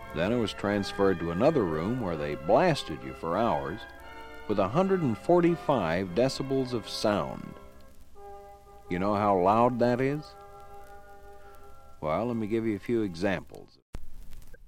Then I was transferred to another room where they blasted you for hours with 145 decibels of sound. You know how loud that is? Well, let me give you a few examples.